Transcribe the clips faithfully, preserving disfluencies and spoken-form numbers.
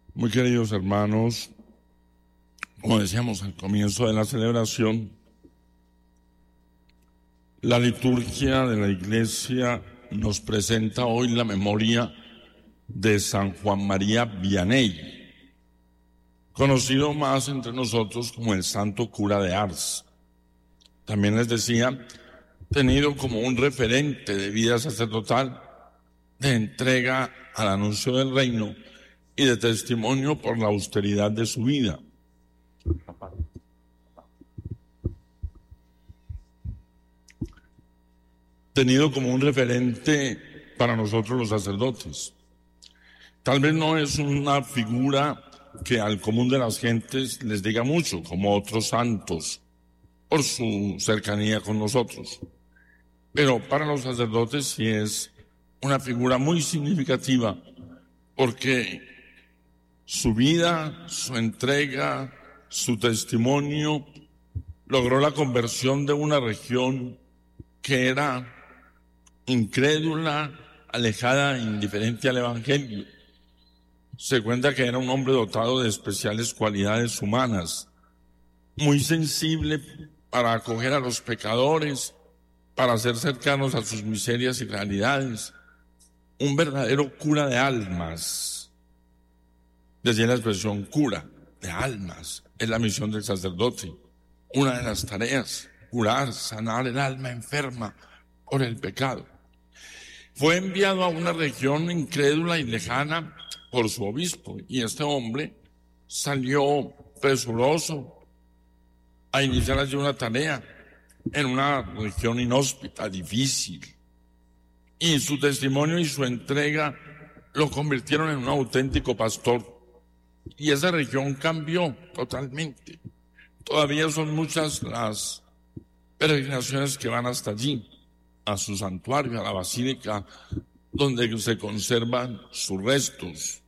Muy queridos hermanos, como decíamos al comienzo de la celebración, la liturgia de la Iglesia nos presenta hoy la memoria de San Juan María Vianney, conocido más entre nosotros como el Santo Cura de Ars. También les decía, tenido como un referente de vida sacerdotal, de entrega al anuncio del reino y de testimonio por la austeridad de su vida. Tenido como un referente para nosotros los sacerdotes. Tal vez no es una figura que al común de las gentes les diga mucho, como otros santos, por su cercanía con nosotros. Pero para los sacerdotes sí es una figura muy significativa, porque su vida, su entrega, su testimonio logró la conversión de una región que era incrédula, alejada e indiferente al Evangelio. Se cuenta que era un hombre dotado de especiales cualidades humanas, muy sensible para acoger a los pecadores, para ser cercanos a sus miserias y realidades, un verdadero cura de almas. Decía la expresión cura de almas, es la misión del sacerdote. Una de las tareas, curar, sanar el alma enferma por el pecado. Fue enviado a una región incrédula y lejana por su obispo, y este hombre salió presuroso a iniciar allí una tarea en una región inhóspita, difícil. Y su testimonio y su entrega lo convirtieron en un auténtico pastor. Y esa región cambió totalmente. Todavía son muchas las peregrinaciones que van hasta allí, a su santuario, a la basílica, donde se conservan sus restos.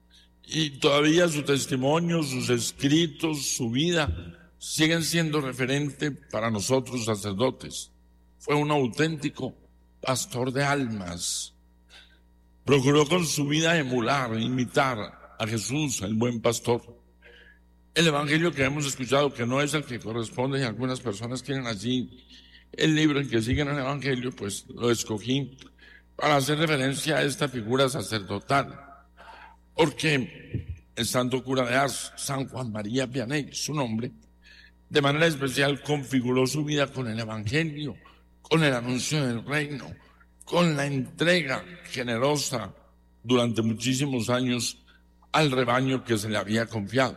Y todavía su testimonio, sus escritos, su vida, siguen siendo referente para nosotros sacerdotes. Fue un auténtico pastor de almas. Procuró con su vida emular, imitar a Jesús, el buen pastor. El evangelio que hemos escuchado, que no es el que corresponde, y algunas personas quieren allí el libro en que siguen el evangelio, pues lo escogí para hacer referencia a esta figura sacerdotal. Porque el santo cura de Ars, San Juan María Vianney, su nombre, de manera especial configuró su vida con el evangelio, con el anuncio del reino, con la entrega generosa durante muchísimos años al rebaño que se le había confiado.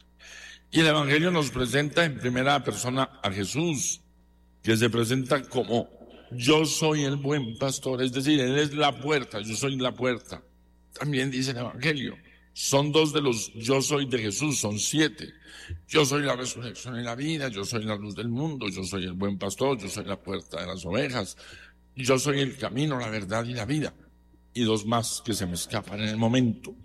Y el evangelio nos presenta en primera persona a Jesús, que se presenta como yo soy el buen pastor, es decir, Él es la puerta, yo soy la puerta. También dice el evangelio, son dos de los yo soy de Jesús, son siete. Yo soy la resurrección y la vida, yo soy la luz del mundo, yo soy el buen pastor, yo soy la puerta de las ovejas, yo soy el camino, la verdad y la vida. Y dos más que se me escapan en el momento.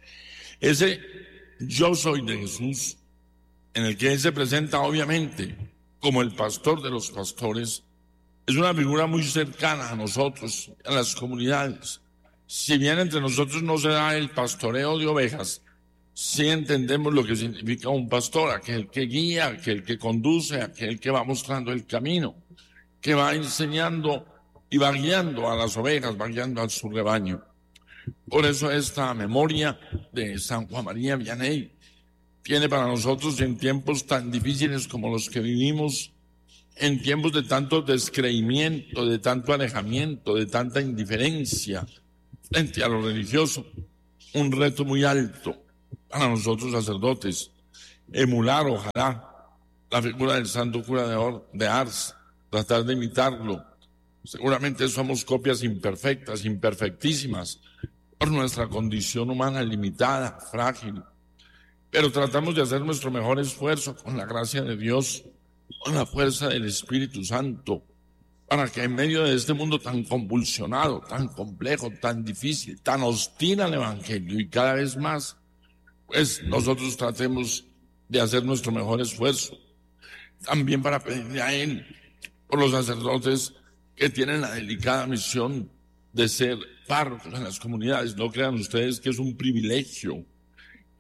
Ese yo soy de Jesús, en el que Él se presenta obviamente como el pastor de los pastores, es una figura muy cercana a nosotros, a las comunidades. Si bien entre nosotros no se da el pastoreo de ovejas, sí entendemos lo que significa un pastor, aquel que guía, aquel que conduce, aquel que va mostrando el camino, que va enseñando y va guiando a las ovejas, va guiando a su rebaño. Por eso esta memoria de San Juan María Vianney tiene para nosotros, en tiempos tan difíciles como los que vivimos, en tiempos de tanto descreimiento, de tanto alejamiento, de tanta indiferencia frente a lo religioso, un reto muy alto para nosotros sacerdotes, emular, ojalá, la figura del santo cura de, Or, de Ars, tratar de imitarlo. Seguramente somos copias imperfectas, imperfectísimas, por nuestra condición humana limitada, frágil, pero tratamos de hacer nuestro mejor esfuerzo con la gracia de Dios, con la fuerza del Espíritu Santo, para que en medio de este mundo tan convulsionado, tan complejo, tan difícil, tan hostil al Evangelio y cada vez más, pues nosotros tratemos de hacer nuestro mejor esfuerzo. También para pedirle a Él por los sacerdotes que tienen la delicada misión de ser párrocos en las comunidades. No crean ustedes que es un privilegio,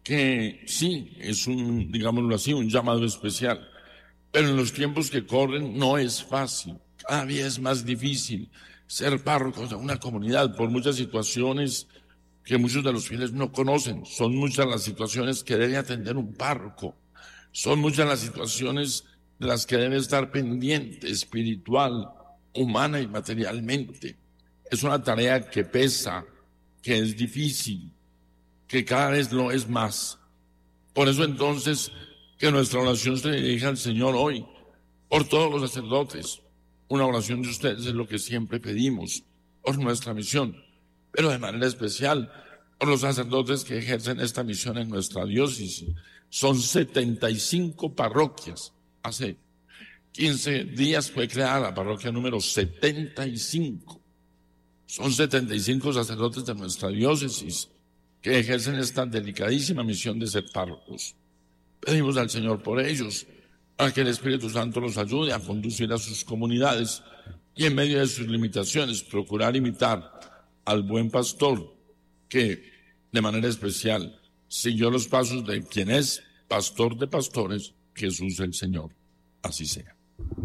que sí, es un, digámoslo así, un llamado especial, pero en los tiempos que corren no es fácil, cada día es más difícil ser párroco de una comunidad por muchas situaciones que muchos de los fieles no conocen. Son muchas las situaciones que debe atender un párroco, son muchas las situaciones de las que debe estar pendiente espiritual, humana y materialmente. Es una tarea que pesa, que es difícil, que cada vez lo es más. Por eso entonces que nuestra oración se dirija al Señor hoy, por todos los sacerdotes. Una oración de ustedes es lo que siempre pedimos, por nuestra misión, pero de manera especial por los sacerdotes que ejercen esta misión en nuestra diócesis. Son setenta y cinco parroquias. Hace quince días fue creada la parroquia número setenta y cinco. Son setenta y cinco sacerdotes de nuestra diócesis que ejercen esta delicadísima misión de ser párrocos. Pedimos al Señor por ellos, para que el Espíritu Santo los ayude a conducir a sus comunidades y en medio de sus limitaciones procurar imitar al buen pastor que de manera especial siguió los pasos de quien es pastor de pastores, Jesús el Señor. Así sea.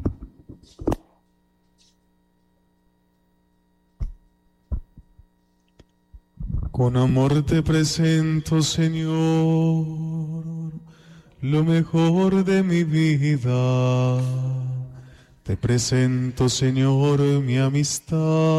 Con amor te presento, Señor, lo mejor de mi vida. Te presento, Señor, mi amistad.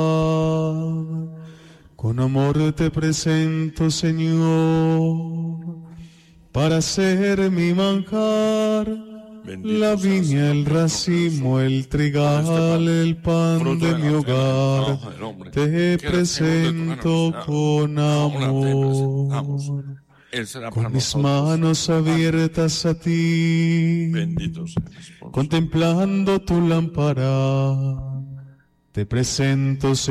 Con amor te presento, Señor, para ser mi manjar. Bendito la viña, el racimo, el trigal, el pan de mi hogar, te presento con amor, con mis manos abiertas a ti, contemplando tu lámpara, te presento, Señor.